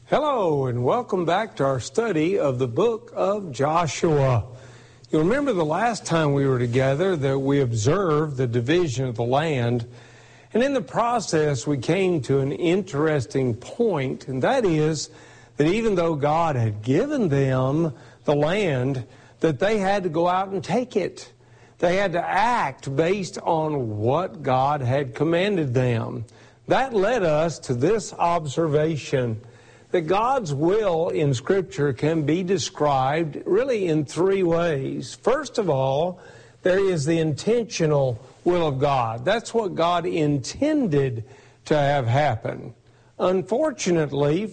Hello, and welcome back to our study of the book of Joshua. You'll remember the last time we were together that we observed the division of the land, and in the process we came to an interesting point, and that is that even though God had given them the land, that they had to go out and take it. They had to act based on what God had commanded them. That led us to this observation, that God's will in Scripture can be described really in three ways. First of all, there is the intentional will of God. That's what God intended to have happen. Unfortunately,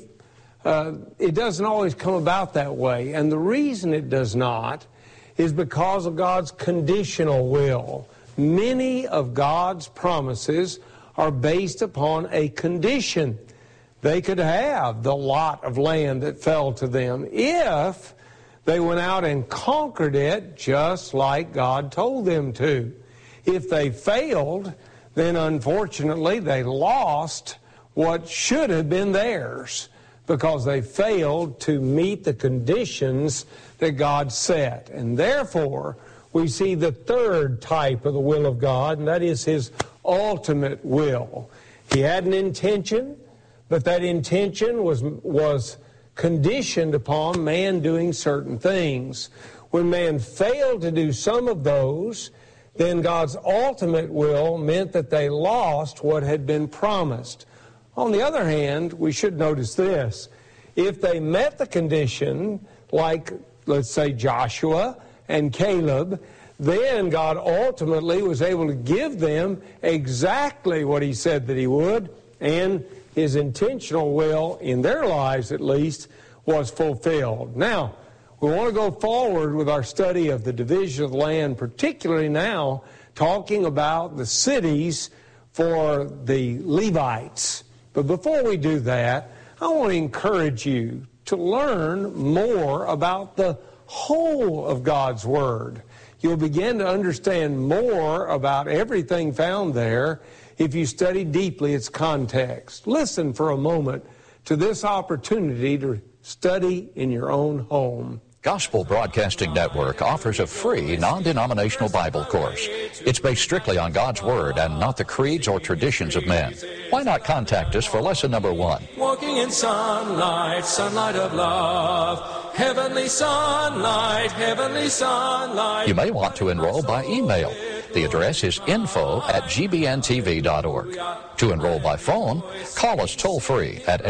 it doesn't always come about that way. And the reason it does not is because of God's conditional will. Many of God's promises are based upon a condition. They could have the lot of land that fell to them if they went out and conquered it just like God told them to. If they failed, then unfortunately they lost what should have been theirs because they failed to meet the conditions that God set. And therefore, we see the third type of the will of God, and that is His ultimate will. He had an intention, but that intention was conditioned upon man doing certain things. When man failed to do some of those, then God's ultimate will meant that they lost what had been promised. On the other hand, we should notice this. If they met the condition, like, let's say, Joshua and Caleb, then God ultimately was able to give them exactly what He said that He would, and His intentional will, in their lives at least, was fulfilled. Now, we want to go forward with our study of the division of the land, particularly now talking about the cities for the Levites. But before we do that, I want to encourage you to learn more about the whole of God's Word. You'll begin to understand more about everything found there if you study deeply its context. Listen for a moment to this opportunity to study in your own home. Gospel Broadcasting Network offers a free, non-denominational Bible course. It's based strictly on God's Word and not the creeds or traditions of men. Why not contact us for lesson number 1? Walking in sunlight, sunlight of love, heavenly sunlight, heavenly sunlight. You may want to enroll by email. The address is info@gbntv.org. To enroll by phone, call us toll-free at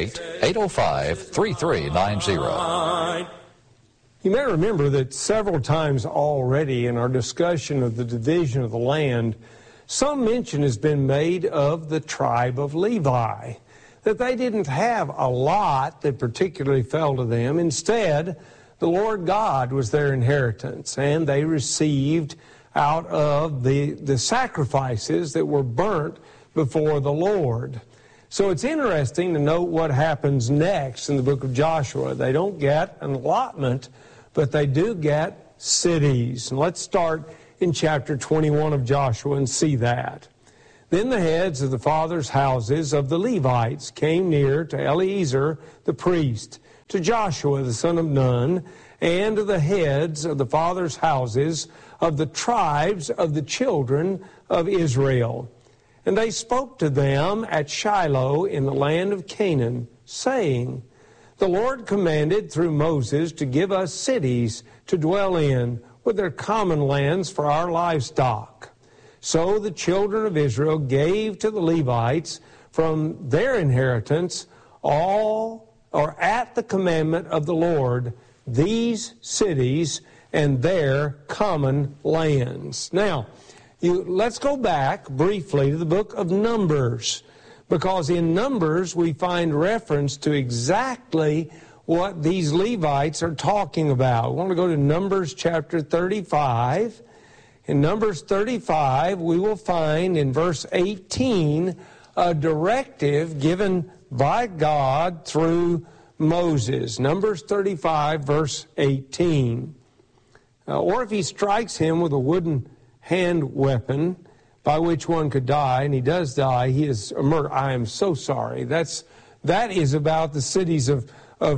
888-805-3390. You may remember that several times already in our discussion of the division of the land, some mention has been made of the tribe of Levi, that they didn't have a lot that particularly fell to them. Instead, the Lord God was their inheritance, and they received out of the sacrifices that were burnt before the Lord. So it's interesting to note what happens next in the book of Joshua. They don't get an allotment, but they do get cities. And let's start in chapter 21 of Joshua and see that. Then the heads of the fathers' houses of the Levites came near to Eleazar the priest, to Joshua the son of Nun, and to the heads of the fathers' houses of the tribes of the children of Israel. And they spoke to them at Shiloh in the land of Canaan, saying, The Lord commanded through Moses to give us cities to dwell in, with their common lands for our livestock. So the children of Israel gave to the Levites from their inheritance at the commandment of the Lord, these cities and their common lands. Now, let's go back briefly to the book of Numbers, because in Numbers we find reference to exactly what these Levites are talking about. We want to go to Numbers chapter 35. In Numbers 35, we will find in verse 18 a directive given by God through Moses. Numbers 35, verse 18. Or if he strikes him with a wooden hand weapon by which one could die, and he does die, he is a murderer. I am so sorry. That's that is about the cities of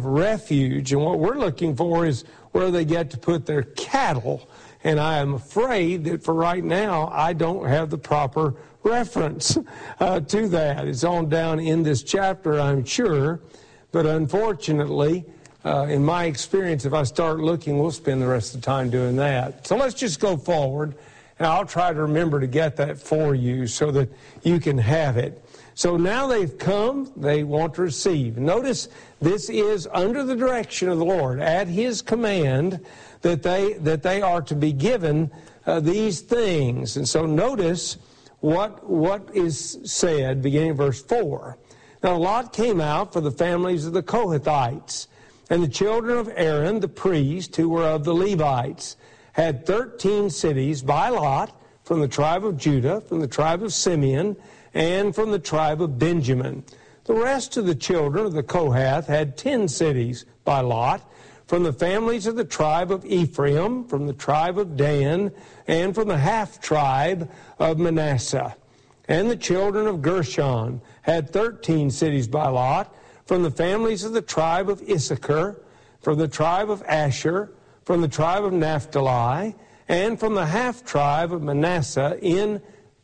refuge. And what we're looking for is where they get to put their cattle. And I am afraid that for right now, I don't have the proper reference to that. It's on down in this chapter, I'm sure. But unfortunately, in my experience, if I start looking, we'll spend the rest of the time doing that. So let's just go forward, and I'll try to remember to get that for you so that you can have it. So now they've come, they want to receive. Notice this is under the direction of the Lord, at His command, that they are to be given these things. And so notice what is said, beginning in verse 4. Now Lot came out for the families of the Kohathites, and the children of Aaron, the priest, who were of the Levites, had 13 cities by lot from the tribe of Judah, from the tribe of Simeon, and from the tribe of Benjamin. The rest of the children of the Kohath had 10 cities by lot, from the families of the tribe of Ephraim, from the tribe of Dan, and from the half-tribe of Manasseh. And the children of Gershon had 13 cities by lot, from the families of the tribe of Issachar, from the tribe of Asher, from the tribe of Naphtali, and from the half-tribe of Manasseh in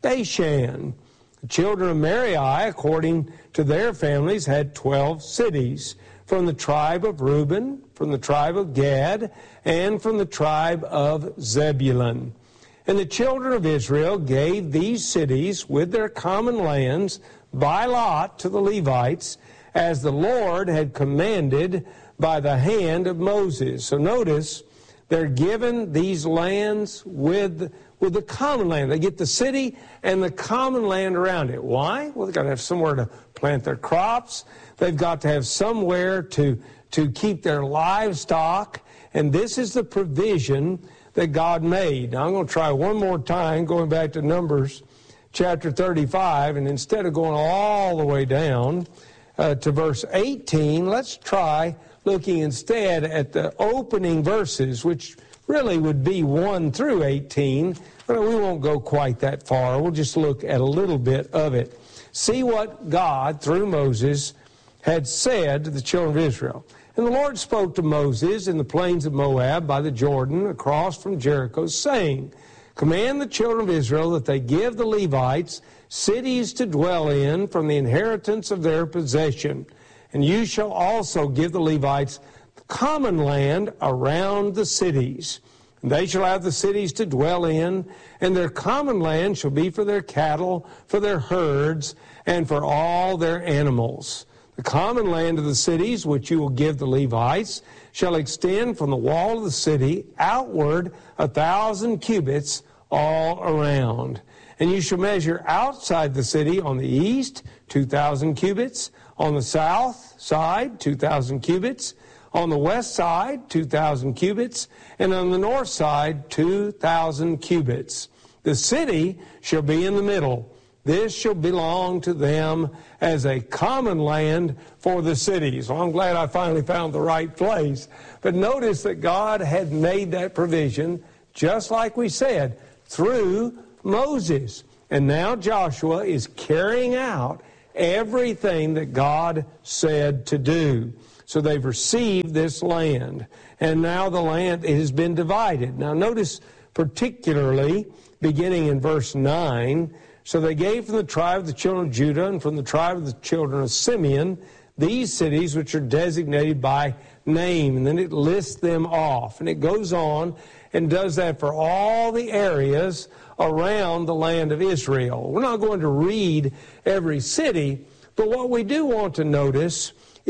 Bashan. The children of Merari, according to their families, had 12 cities, from the tribe of Reuben, from the tribe of Gad, and from the tribe of Zebulun. And the children of Israel gave these cities with their common lands by lot to the Levites, as the Lord had commanded by the hand of Moses. So notice, they're given these lands with the common land. They get the city and the common land around it. Why? Well, they've got to have somewhere to plant their crops. They've got to have somewhere to keep their livestock. And this is the provision that God made. Now, I'm going to try one more time, going back to Numbers chapter 35, and instead of going all the way down to verse 18, let's try looking instead at the opening verses, which really would be 1 through 18, but we won't go quite that far. We'll just look at a little bit of it. See what God, through Moses, had said to the children of Israel. And the Lord spoke to Moses in the plains of Moab by the Jordan, across from Jericho, saying, Command the children of Israel that they give the Levites cities to dwell in from the inheritance of their possession. And you shall also give the Levites common land around the cities. And they shall have the cities to dwell in, and their common land shall be for their cattle, for their herds, and for all their animals. The common land of the cities, which you will give the Levites, shall extend from the wall of the city outward 1,000 cubits all around. And you shall measure outside the city on the east 2,000 cubits, on the south side 2,000 cubits, on the west side 2,000 cubits, and on the north side 2,000 cubits. The city shall be in the middle. This shall belong to them as a common land for the cities. Well, I'm glad I finally found the right place. But notice that God had made that provision, just like we said, through Moses. And now Joshua is carrying out everything that God said to do. So they've received this land. And now the land has been divided. Now notice particularly, beginning in verse 9, So they gave from the tribe of the children of Judah and from the tribe of the children of Simeon these cities which are designated by name. And then it lists them off. And it goes on and does that for all the areas around the land of Israel. We're not going to read every city, but what we do want to notice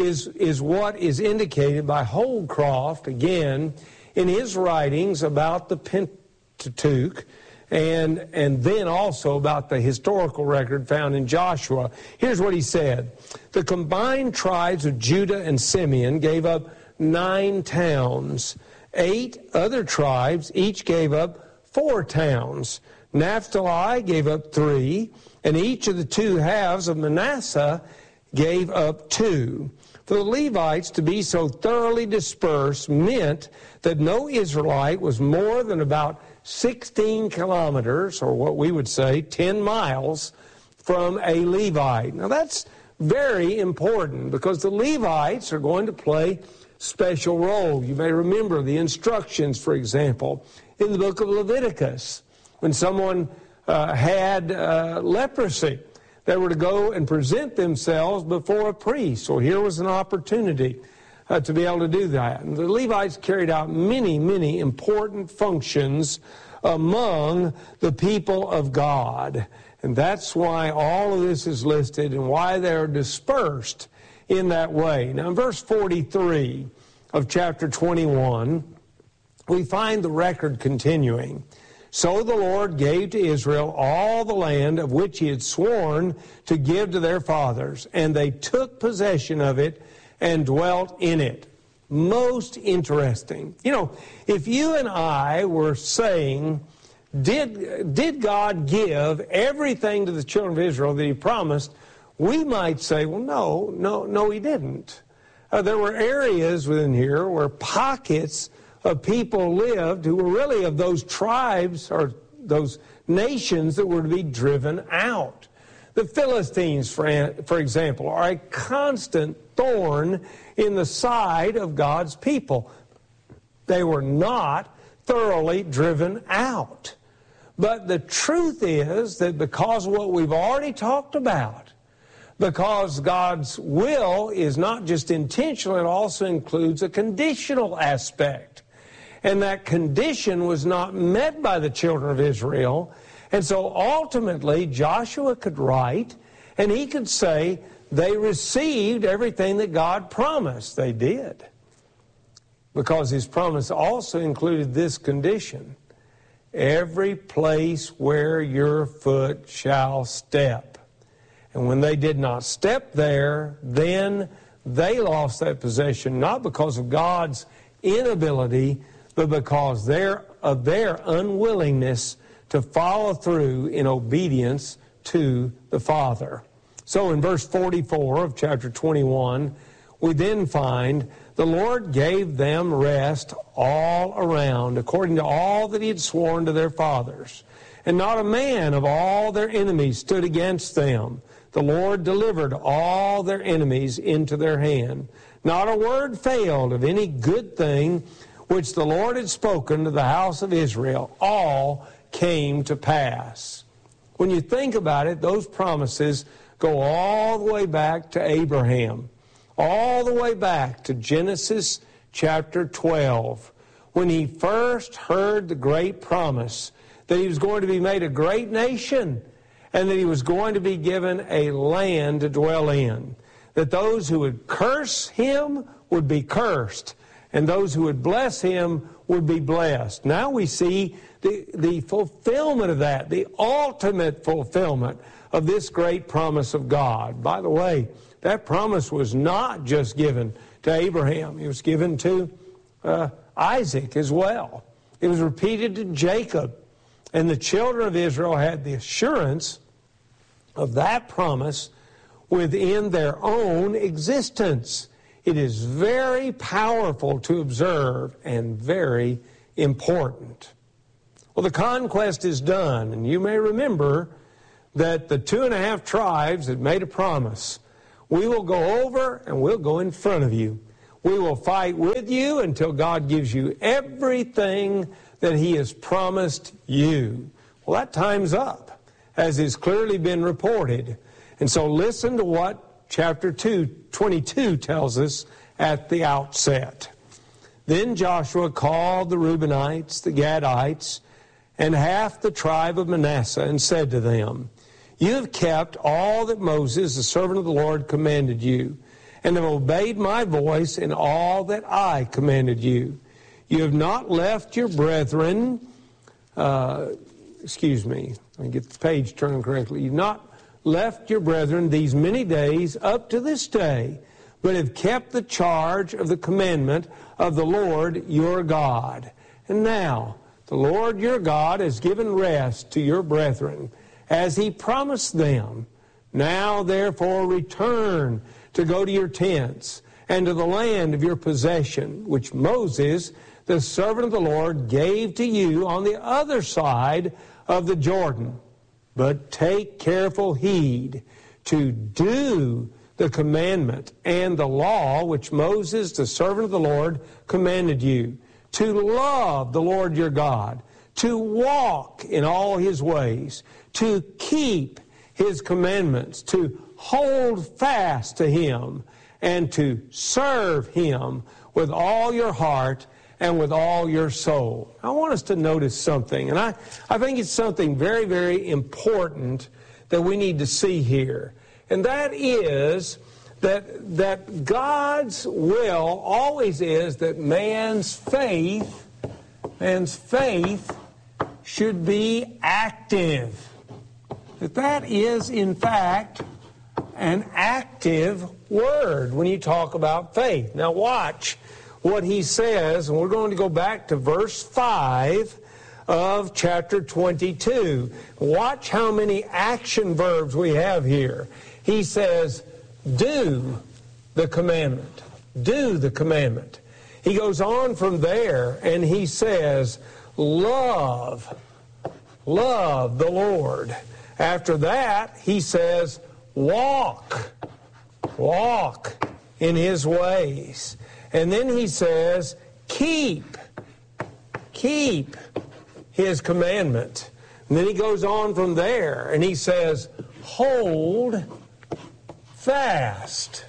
is what is indicated by Holdcroft, again, in his writings about the Pentateuch, and then also about the historical record found in Joshua. Here's what he said. The combined tribes of Judah and Simeon gave up 9 towns. 8 other tribes each gave up 4 towns. Naphtali gave up 3, and each of the 2 halves of Manasseh gave up 2. For the Levites to be so thoroughly dispersed meant that no Israelite was more than about 16 kilometers, or what we would say 10 miles, from a Levite. Now that's very important because the Levites are going to play special role. You may remember the instructions, for example, in the book of Leviticus. When someone had leprosy, they were to go and present themselves before a priest. So here was an opportunity to be able to do that. And the Levites carried out many, many important functions among the people of God. And that's why all of this is listed and why they're dispersed in that way. Now, in verse 43 of chapter 21, we find the record continuing. So the Lord gave to Israel all the land of which he had sworn to give to their fathers, and they took possession of it and dwelt in it. Most interesting. You know, if you and I were saying, did God give everything to the children of Israel that he promised, we might say, well, no, he didn't. There were areas within here where pockets of people lived who were really of those tribes or those nations that were to be driven out. The Philistines, for example, are a constant thorn in the side of God's people. They were not thoroughly driven out. But the truth is that because of what we've already talked about, because God's will is not just intentional, it also includes a conditional aspect. And that condition was not met by the children of Israel. And so ultimately, Joshua could write, and he could say, they received everything that God promised. They did. Because his promise also included this condition: every place where your foot shall step. And when they did not step there, then they lost that possession, not because of God's inability, but because of their unwillingness to follow through in obedience to the Father. So in verse 44 of chapter 21, we then find the Lord gave them rest all around, according to all that he had sworn to their fathers. And not a man of all their enemies stood against them. The Lord delivered all their enemies into their hand. Not a word failed of any good thing which the Lord had spoken to the house of Israel. All came to pass. When you think about it, those promises go all the way back to Abraham, all the way back to Genesis chapter 12, when he first heard the great promise that he was going to be made a great nation and that he was going to be given a land to dwell in, that those who would curse him would be cursed, and those who would bless him would be blessed. Now we see the fulfillment of that, the ultimate fulfillment of this great promise of God. By the way, that promise was not just given to Abraham. It was given to Isaac as well. It was repeated to Jacob. And the children of Israel had the assurance of that promise within their own existence. It is very powerful to observe and very important. Well, the conquest is done, and you may remember that the 2.5 tribes had made a promise. We will go over and we'll go in front of you. We will fight with you until God gives you everything that he has promised you. Well, that time's up, as has clearly been reported. And so listen to what chapter 22 tells us at the outset. Then Joshua called the Reubenites, the Gadites, and half the tribe of Manasseh, and said to them, you have kept all that Moses, the servant of the Lord, commanded you, and have obeyed my voice in all that I commanded you. You have not left your brethren, let me get the page turned correctly. You've not left your brethren these many days up to this day, but have kept the charge of the commandment of the Lord your God. And now, the Lord your God has given rest to your brethren, as he promised them. Now, therefore, return to go to your tents and to the land of your possession, which Moses, the servant of the Lord, gave to you on the other side of the Jordan. But take careful heed to do the commandment and the law which Moses, the servant of the Lord, commanded you, to love the Lord your God, to walk in all his ways, to keep his commandments, to hold fast to him, and to serve him with all your heart and with all your soul. I want us to notice something, and I think it's something very, very important that we need to see here. And that is that God's will always is that man's faith should be active. That is, in fact, an active word when you talk about faith. Now watch what he says, and we're going to go back to verse 5 of chapter 22. Watch how many action verbs we have here. He says, do the commandment. Do the commandment. He goes on from there and he says, love the Lord. After that, he says, walk in his ways. And then he says, keep his commandment. And then he goes on from there and he says, hold fast.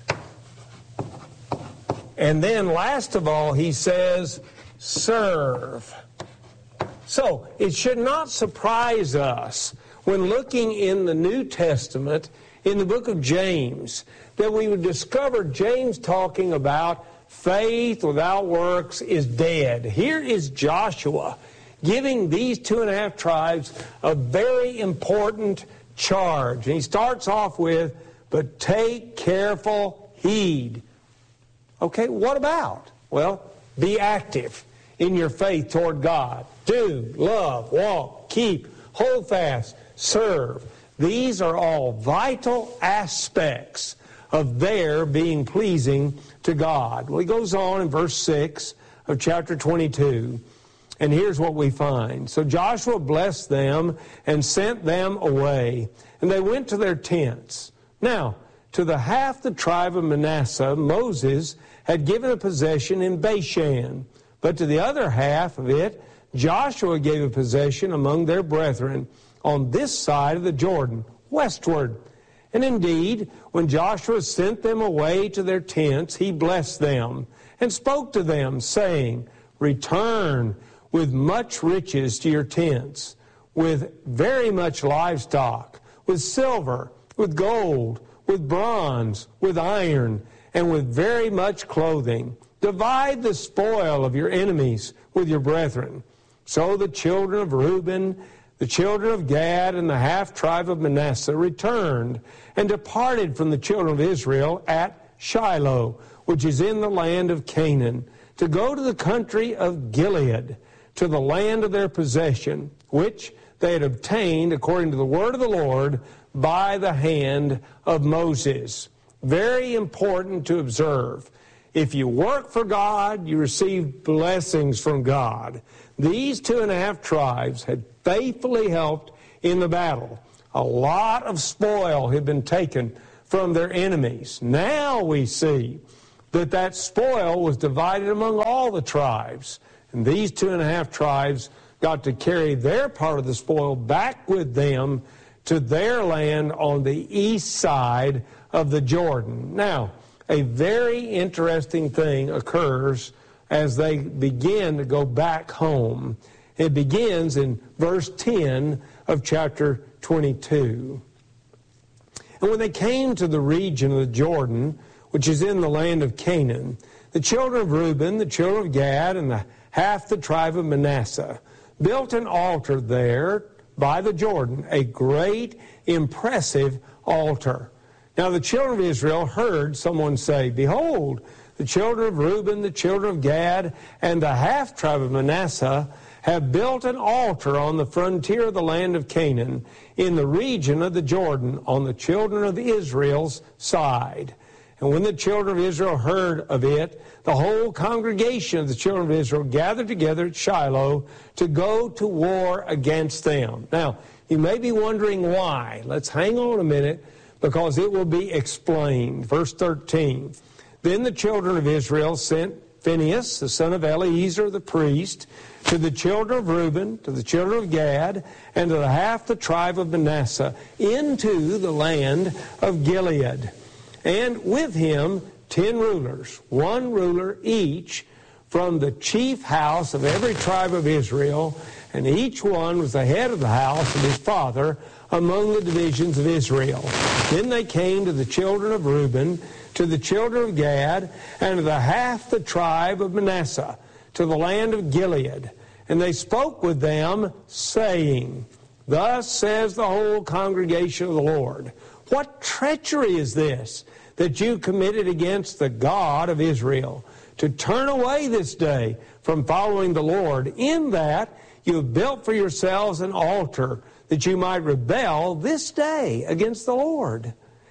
And then last of all, he says, serve. So it should not surprise us when looking in the New Testament, in the book of James, that we would discover James talking about faith without works is dead. Here is Joshua giving these 2.5 tribes a very important charge. And he starts off with, but take careful heed. Okay, what about? Well, be active in your faith toward God. Do, love, walk, keep, hold fast, serve. These are all vital aspects of their being pleasing to God. Well, he goes on in verse 6 of chapter 22, and here's what we find. So Joshua blessed them and sent them away, and they went to their tents. Now, to the half the tribe of Manasseh, Moses had given a possession in Bashan, but to the other half of it, Joshua gave a possession among their brethren on this side of the Jordan, westward. And indeed, when Joshua sent them away to their tents, he blessed them and spoke to them, saying, return with much riches to your tents, with very much livestock, with silver, with gold, with bronze, with iron, and with very much clothing. Divide the spoil of your enemies with your brethren. So the children of Reuben, the children of Gad, and the half-tribe of Manasseh returned and departed from the children of Israel at Shiloh, which is in the land of Canaan, to go to the country of Gilead, to the land of their possession, which they had obtained according to the word of the Lord by the hand of Moses. Very important to observe. If you work for God, you receive blessings from God. These 2.5 tribes had faithfully helped in the battle. A lot of spoil had been taken from their enemies. Now we see that spoil was divided among all the tribes. And these 2.5 tribes got to carry their part of the spoil back with them to their land on the east side of the Jordan. Now, a very interesting thing occurs as they begin to go back home. It begins in verse 10 of chapter 22. And when they came to the region of the Jordan, which is in the land of Canaan, the children of Reuben, the children of Gad, and half the tribe of Manasseh built an altar there by the Jordan, a great, impressive altar. Now the children of Israel heard someone say, behold, the children of Reuben, the children of Gad, and the half-tribe of Manasseh have built an altar on the frontier of the land of Canaan in the region of the Jordan on the children of Israel's side. And when the children of Israel heard of it, the whole congregation of the children of Israel gathered together at Shiloh to go to war against them. Now, you may be wondering why. Let's hang on a minute, because it will be explained. Verse 13, then the children of Israel sent Phinehas, the son of Eleazar the priest, to the children of Reuben, to the children of Gad, and to half the tribe of Manasseh, into the land of Gilead. And with him 10 rulers, 1 ruler each, from the chief house of every tribe of Israel, and each one was the head of the house of his father among the divisions of Israel. Then they came to the children of Reuben, to the children of Gad, and to the half the tribe of Manasseh, to the land of Gilead. And they spoke with them, saying, thus says the whole congregation of the Lord, what treachery is this that you committed against the God of Israel, to turn away this day from following the Lord, in that you have built for yourselves an altar, that you might rebel this day against the Lord?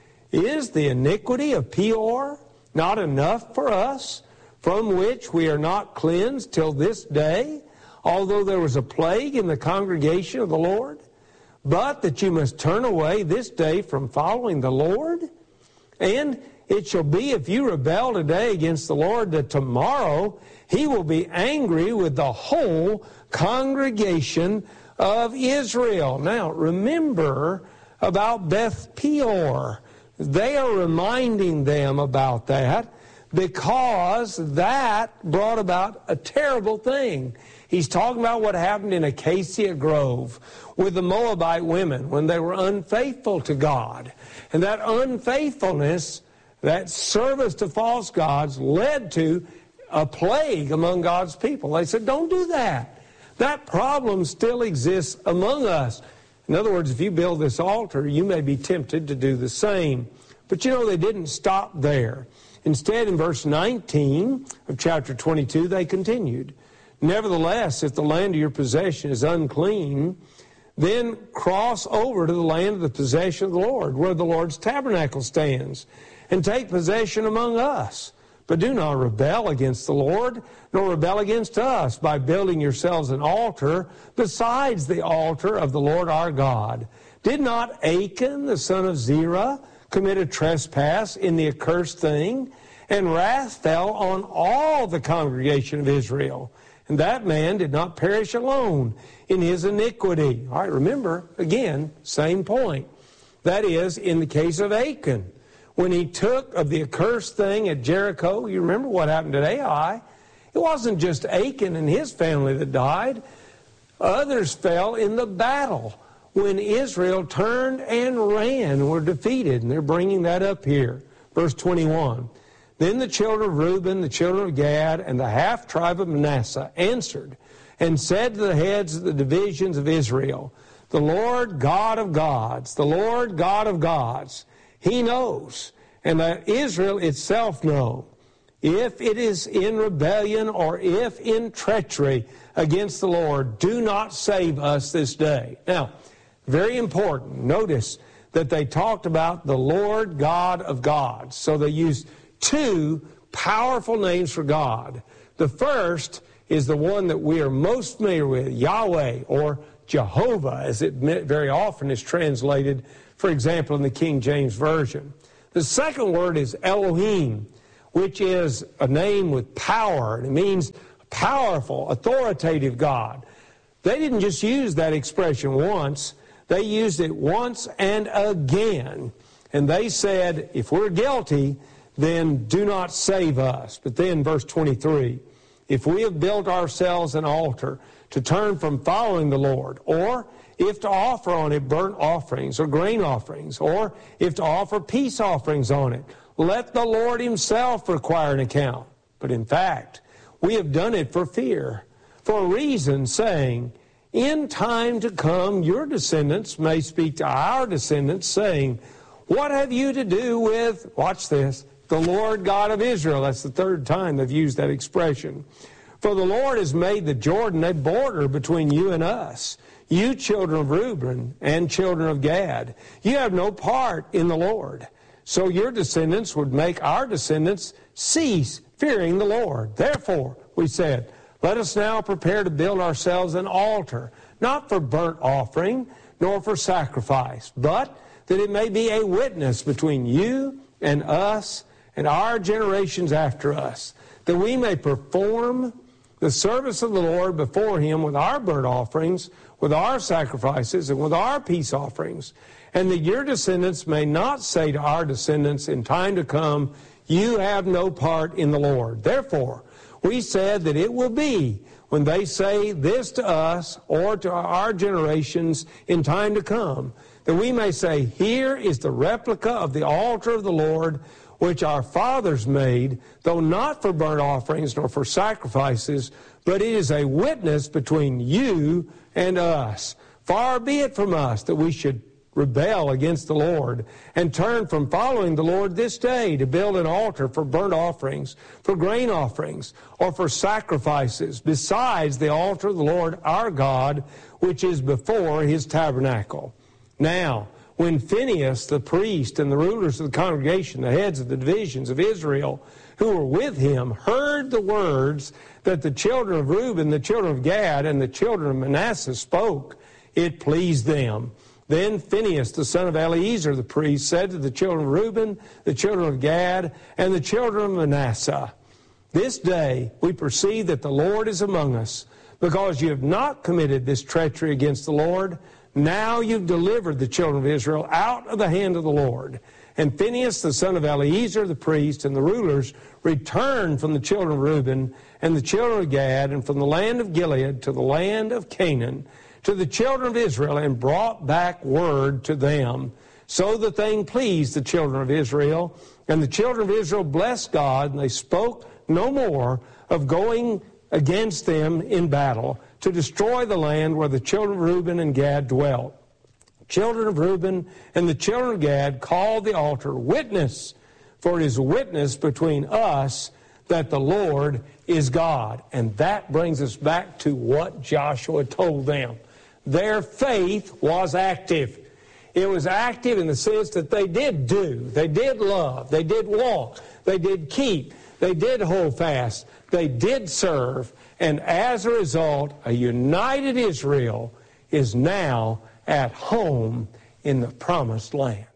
Is the iniquity of Peor not enough for us, from which we are not cleansed till this day, although there was a plague in the congregation of the Lord? But that you must turn away this day from following the Lord? And it shall be, if you rebel today against the Lord, that tomorrow he will be angry with the whole congregation of Israel. Now, remember about Beth Peor. They are reminding them about that because that brought about a terrible thing. He's talking about what happened in Acacia Grove with the Moabite women when they were unfaithful to God. And that unfaithfulness, that service to false gods, led to a plague among God's people. They said, don't do that. That problem still exists among us. In other words, if you build this altar, you may be tempted to do the same. But you know, they didn't stop there. Instead, in verse 19 of chapter 22, they continued, nevertheless, if the land of your possession is unclean, then cross over to the land of the possession of the Lord, where the Lord's tabernacle stands, and take possession among us. But do not rebel against the Lord, nor rebel against us by building yourselves an altar besides the altar of the Lord our God. Did not Achan, the son of Zerah, commit a trespass in the accursed thing? And wrath fell on all the congregation of Israel. And that man did not perish alone in his iniquity. All right, remember, again, same point. That is, in the case of Achan, when he took of the accursed thing at Jericho, you remember what happened at Ai. It wasn't just Achan and his family that died. Others fell in the battle when Israel turned and ran and were defeated. And they're bringing that up here. Verse 21. Then the children of Reuben, the children of Gad, and the half tribe of Manasseh answered and said to the heads of the divisions of Israel, the Lord God of gods, the Lord God of gods, he knows, and let Israel itself know, if it is in rebellion or if in treachery against the Lord, do not save us this day. Now, very important, notice that they talked about the Lord God of gods. So they used 2 powerful names for God. The first is the one that we are most familiar with, Yahweh, or Jehovah, as it very often is translated, for example, in the King James Version. The second word is Elohim, which is a name with power, and it means powerful, authoritative God. They didn't just use that expression once, they used it once and again. And they said, if we're guilty, then do not save us. But then, verse 23, if we have built ourselves an altar to turn from following the Lord, or if to offer on it burnt offerings or grain offerings, or if to offer peace offerings on it, let the Lord himself require an account. But in fact, we have done it for fear, for a reason, saying, in time to come, your descendants may speak to our descendants, saying, what have you to do with, watch this, the Lord God of Israel? That's the 3rd time they've used that expression. For the Lord has made the Jordan a border between you and us, you children of Reuben and children of Gad. You have no part in the Lord. So your descendants would make our descendants cease fearing the Lord. Therefore, we said, let us now prepare to build ourselves an altar, not for burnt offering, nor for sacrifice, but that it may be a witness between you and us and our generations after us, that we may perform the service of the Lord before him with our burnt offerings, with our sacrifices, and with our peace offerings, and that your descendants may not say to our descendants in time to come, you have no part in the Lord. Therefore, we said that it will be when they say this to us or to our generations in time to come, that we may say, here is the replica of the altar of the Lord, which our fathers made, though not for burnt offerings nor for sacrifices, but it is a witness between you and us. Far be it from us that we should rebel against the Lord and turn from following the Lord this day to build an altar for burnt offerings, for grain offerings, or for sacrifices, besides the altar of the Lord our God, which is before his tabernacle. Now, when Phinehas the priest and the rulers of the congregation, the heads of the divisions of Israel, who were with him, heard the words that the children of Reuben, the children of Gad, and the children of Manasseh spoke, it pleased them. Then Phinehas, the son of Eleazar the priest, said to the children of Reuben, the children of Gad, and the children of Manasseh, this day we perceive that the Lord is among us, because you have not committed this treachery against the Lord. Now you've delivered the children of Israel out of the hand of the Lord. And Phinehas, the son of Eleazar the priest, and the rulers returned from the children of Reuben and the children of Gad, and from the land of Gilead to the land of Canaan, to the children of Israel, and brought back word to them. So the thing pleased the children of Israel, and the children of Israel blessed God, and they spoke no more of going against them in battle to destroy the land where the children of Reuben and Gad dwelt. Children of Reuben and the children of Gad called the altar Witness, for it is a witness between us that the Lord is God. And that brings us back to what Joshua told them. Their faith was active. It was active in the sense that they did do, they did love, they did walk, they did keep, they did hold fast, they did serve, and as a result, a united Israel is now at home in the promised land.